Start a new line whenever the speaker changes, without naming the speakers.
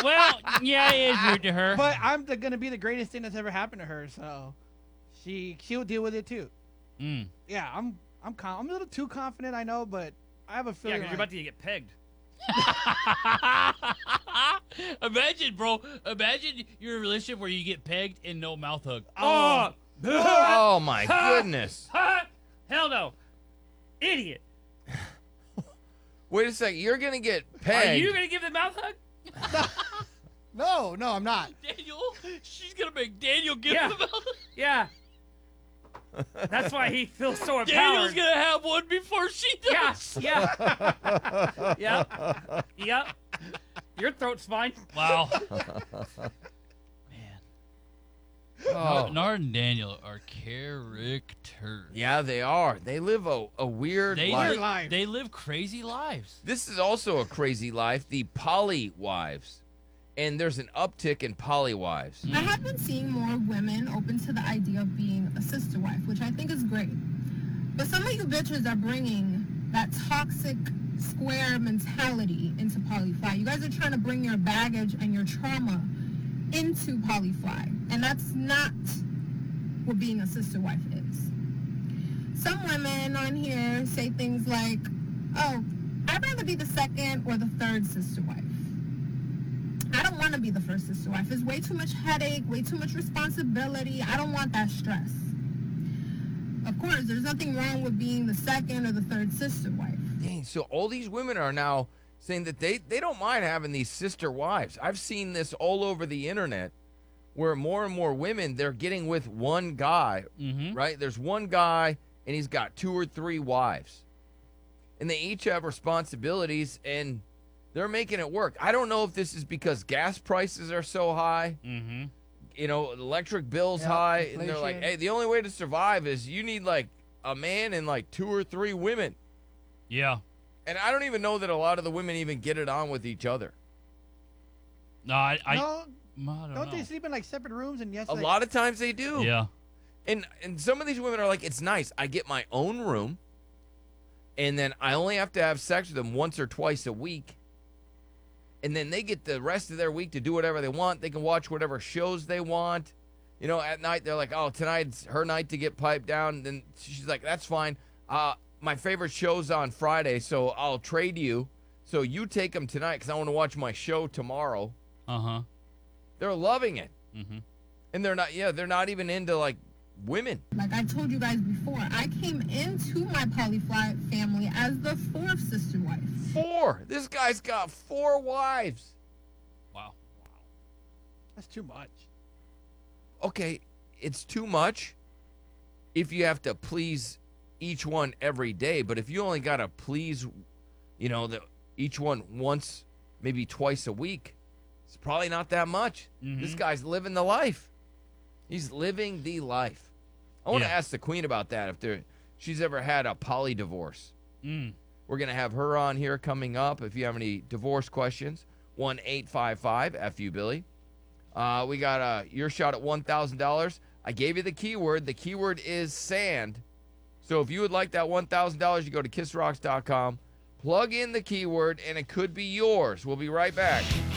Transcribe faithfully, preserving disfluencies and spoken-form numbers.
well, yeah, it is rude to her.
But I'm the, gonna be the greatest thing that's ever happened to her, so she she'll deal with it too.
Mm.
Yeah, I'm I'm con- I'm a little too confident, I know, but I have a
Yeah,
feeling.
because you're
like-
about to get pegged.
Imagine, bro. Imagine you're in a relationship where you get pegged and no mouth hug.
Oh!
Oh my goodness!
Ha! Hell no. Idiot.
Wait a second. You're gonna get
Are
pegged.
you going to give the mouth hug?
No, no, I'm not.
Daniel, she's gonna make Daniel give
Yeah.
the mouth hug.
Yeah. That's why he feels so empowered.
Daniel's gonna have one before she
Yeah,
does.
yeah. Yep. Yep. Your throat's fine.
Wow. Man.
Oh.
Nard and Daniel are characters.
Yeah, they are. They live a, a weird
They
life.
Weird
li-
life.
they live crazy lives.
This is also a crazy life. The poly wives, and there's an uptick in poly wives.
I have been seeing more women open to the idea of being a sister wife, which I think is great. But some of you bitches are bringing that toxic square mentality into polyfly. You guys are trying to bring your baggage and your trauma into polyfly, and that's not what being a sister wife is. Some women on here say things like, oh, I'd rather be the second or the third sister wife. I don't want to be the first sister wife. It's way too much headache, way too much responsibility. I don't want that stress. Of course, there's nothing wrong with being the second or the third sister wife.
Dang, so all these women are now saying that they, they don't mind having these sister wives. I've seen this all over the internet where more and more women, they're getting with one guy,
Mm-hmm.
right? There's one guy, and he's got two or three wives. And they each have responsibilities, and they're making it work. I don't know if this is because gas prices are so high,
Mm-hmm.
you know, electric bills
Yep,
high, and they're like,
inflation.
hey, the only way to survive is you need like a man and like two or three women.
Yeah.
And I don't even know that a lot of the women even get it on with each other.
No, I, I,
no,
I don't,
don't
know.
they sleep in like separate rooms? And yes,
A
like,
lot of times they do.
Yeah.
And and some of these women are like, it's nice. I get my own room, and then I only have to have sex with them once or twice a week. And then they get the rest of their week to do whatever they want. They can watch whatever shows they want. You know, at night they're like, oh, tonight's her night to get piped down. Then she's like, that's fine. Uh, my favorite show's on Friday, so I'll trade you. So you take them tonight because I want to watch my show tomorrow.
Uh-huh.
They're loving it.
Mm-hmm.
And they're not, yeah, they're not even into like women.
Like I told you guys before, I came into my polyfly family as the fourth sister wife.
Four. This guy's got four wives.
Wow.
that's too much.
Okay, it's too much if you have to please each one every day. But if you only got to please, you know, the, each one once, maybe twice a week, it's probably not that much.
Mhm.
This guy's living the life. He's living the life. I want to
Yeah.
ask the queen about that, if there, she's ever had a poly divorce.
Mm.
We're going to have her on here coming up. If you have any divorce questions, one eight five five F U Billy. Uh, we got uh, your shot at one thousand dollars. I gave you the keyword. The keyword is sand. So if you would like that one thousand dollars, you go to kiss rocks dot com, plug in the keyword, and it could be yours. We'll be right back.